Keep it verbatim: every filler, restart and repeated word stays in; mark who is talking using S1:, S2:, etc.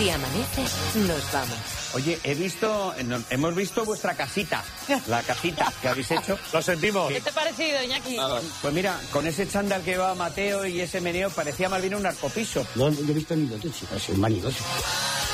S1: Si amanece, nos vamos.
S2: Oye, he visto, no, hemos visto vuestra casita, la casita que habéis hecho.
S3: Lo sentimos.
S4: ¿Qué te ha parecido, Iñaki?
S2: Pues mira, con ese chándal que llevaba Mateo y ese meneo parecía más bien un narcopiso.
S5: No, yo he visto ni dos, chicos, es un manigoso.